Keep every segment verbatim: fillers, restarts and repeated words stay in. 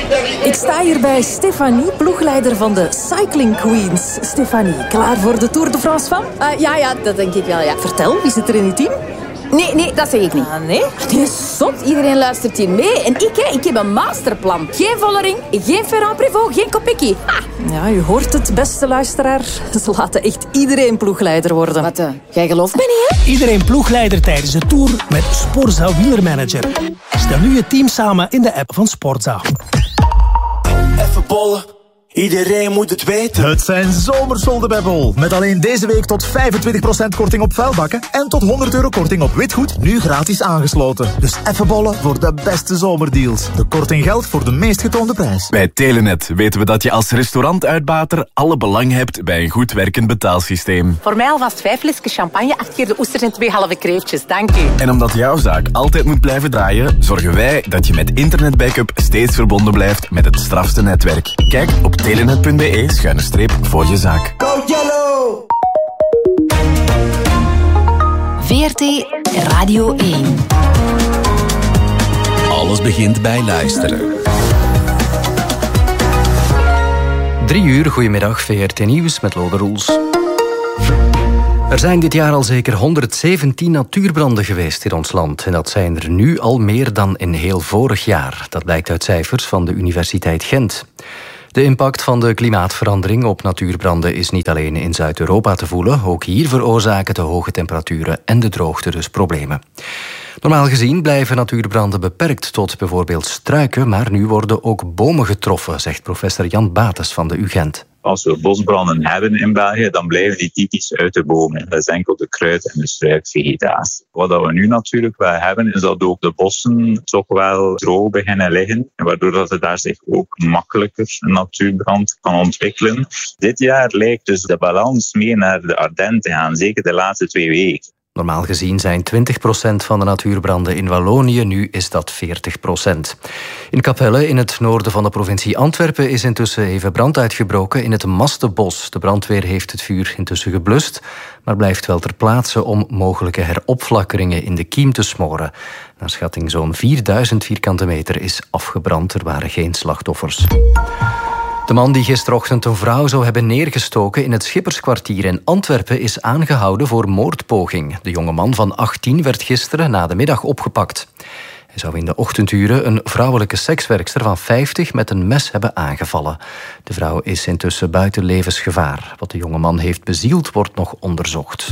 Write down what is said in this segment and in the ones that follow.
Ik sta hier bij Stefanie, ploegleider van de Cycling Queens. Stefanie, klaar voor de Tour de France van? Uh, ja, ja, dat denk ik wel, ja. Vertel, wie zit er in uw team? Nee, nee, dat zeg ik niet. Ah, nee? Die is zot. Iedereen luistert hier mee. En ik, hè, ik heb een masterplan. Geen Vollering, geen Ferrand-Prévot, geen Kopecky. Ha! Ja, u hoort het, beste luisteraar. Ze laten echt iedereen ploegleider worden. Wat, uh, jij gelooft me niet, hè? Iedereen ploegleider tijdens de Tour met Sporza Wielermanager. Stel nu je team samen in de app van Sporza. Even bollen. Iedereen moet het weten. Het zijn zomersolden bij Bol. Met alleen deze week tot vijfentwintig procent korting op vuilbakken en tot honderd euro korting op witgoed, nu gratis aangesloten. Dus even bollen voor de beste zomerdeals. De korting geldt voor de meest getoonde prijs. Bij Telenet weten we dat je als restaurantuitbater alle belang hebt bij een goed werkend betaalsysteem. Voor mij alvast vijf flesjes champagne, acht keer de oesters en twee halve kreeftjes. Dank u. En omdat jouw zaak altijd moet blijven draaien, zorgen wij dat je met internetbackup steeds verbonden blijft met het strafste netwerk. Kijk op telenet punt be schuine streep voor je zaak. Go Yellow! V R T Radio één. Alles begint bij luisteren. Drie uur, goedemiddag, V R T Nieuws met Lode Roels. Er zijn dit jaar al zeker honderdzeventien natuurbranden geweest in ons land. En dat zijn er nu al meer dan in heel vorig jaar. Dat blijkt uit cijfers van de Universiteit Gent. De impact van de klimaatverandering op natuurbranden is niet alleen in Zuid-Europa te voelen. Ook hier veroorzaken de hoge temperaturen en de droogte dus problemen. Normaal gezien blijven natuurbranden beperkt tot bijvoorbeeld struiken, maar nu worden ook bomen getroffen, zegt professor Jan Bates van de U Gent. Als we bosbranden hebben in België, dan blijven die typisch uit de bomen. Dat is enkel de kruid- en de struikvegetatie. Wat we nu natuurlijk wel hebben, is dat ook de bossen toch wel droog beginnen liggen. Waardoor dat er daar zich ook makkelijker een natuurbrand kan ontwikkelen. Dit jaar lijkt dus de balans meer naar de Ardennen te gaan, zeker de laatste twee weken. Normaal gezien zijn twintig procent van de natuurbranden in Wallonië, nu is dat veertig procent. In Capelle, in het noorden van de provincie Antwerpen, is intussen even brand uitgebroken in het Mastenbos. De brandweer heeft het vuur intussen geblust, maar blijft wel ter plaatse om mogelijke heropflakkeringen in de kiem te smoren. Naar schatting zo'n vierduizend vierkante meter is afgebrand, er waren geen slachtoffers. De man die gisterochtend een vrouw zou hebben neergestoken in het Schipperskwartier in Antwerpen is aangehouden voor moordpoging. De jonge man van achttien werd gisteren na de middag opgepakt. Hij zou in de ochtenduren een vrouwelijke sekswerkster van vijftig met een mes hebben aangevallen. De vrouw is intussen buiten levensgevaar. Wat de jonge man heeft bezield wordt nog onderzocht.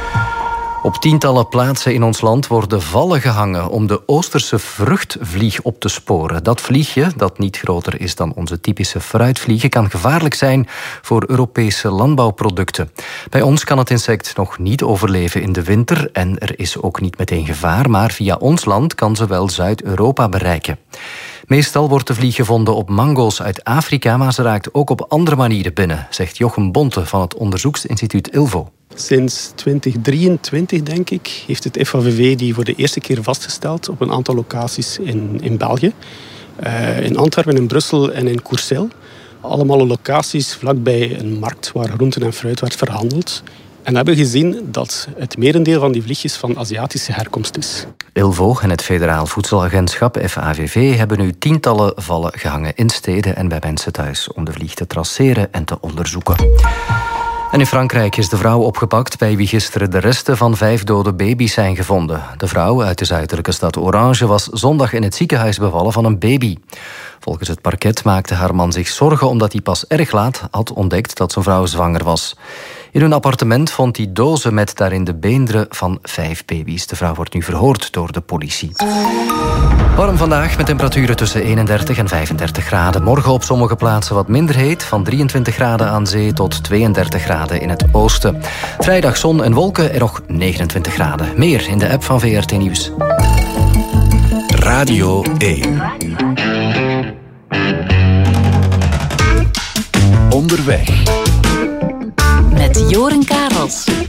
Op tientallen plaatsen in ons land worden vallen gehangen om de Oosterse vruchtvlieg op te sporen. Dat vliegje, dat niet groter is dan onze typische fruitvliegen, kan gevaarlijk zijn voor Europese landbouwproducten. Bij ons kan het insect nog niet overleven in de winter en er is ook niet meteen gevaar, maar via ons land kan ze wel Zuid-Europa bereiken. Meestal wordt de vlieg gevonden op mango's uit Afrika, maar ze raakt ook op andere manieren binnen, zegt Jochem Bonte van het onderzoeksinstituut Ilvo. Sinds twintig drieëntwintig, denk ik, heeft het F A V V die voor de eerste keer vastgesteld op een aantal locaties in, in België. Uh, in Antwerpen, in Brussel en in Courcelles. Allemaal locaties vlakbij een markt waar groenten en fruit werd verhandeld. En we hebben gezien dat het merendeel van die vliegjes van Aziatische herkomst is. Ilvo en het Federaal Voedselagentschap F A V V hebben nu tientallen vallen gehangen in steden en bij mensen thuis om de vlieg te traceren en te onderzoeken. En in Frankrijk is de vrouw opgepakt bij wie gisteren de resten van vijf dode baby's zijn gevonden. De vrouw uit de zuidelijke stad Orange was zondag in het ziekenhuis bevallen van een baby. Volgens het parket maakte haar man zich zorgen omdat hij pas erg laat had ontdekt dat zijn vrouw zwanger was. In hun appartement vond hij dozen met daarin de beenderen van vijf baby's. De vrouw wordt nu verhoord door de politie. Warm vandaag met temperaturen tussen eenendertig en vijfendertig graden. Morgen op sommige plaatsen wat minder heet. Van drieëntwintig graden aan zee tot tweeëndertig graden in het oosten. Vrijdag zon en wolken en nog negenentwintig graden. Meer in de app van V R T Nieuws. Radio één. Onderweg. Met Joren Karels.